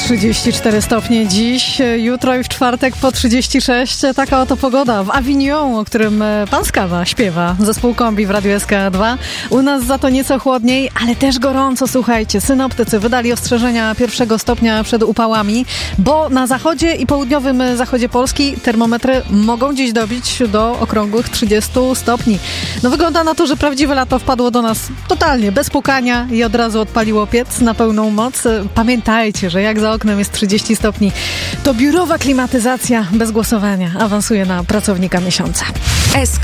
34 stopnie dziś, jutro i w czwartek po 36. Taka oto pogoda w Avignon, o którym pan Skawa śpiewa. Zespół Kombi w Radiu SK2. U nas za to nieco chłodniej, ale też gorąco, słuchajcie. Synoptycy wydali ostrzeżenia 1 stopnia przed upałami, bo na zachodzie i południowym zachodzie Polski termometry mogą dziś dobić do okrągłych 30 stopni. No wygląda na to, że prawdziwe lato wpadło do nas totalnie, bez pukania i od razu odpaliło piec na pełną moc. Pamiętajcie, że jak za oknem jest 30 stopni, to biurowa klimatyzacja bez głosowania awansuje na pracownika miesiąca. SK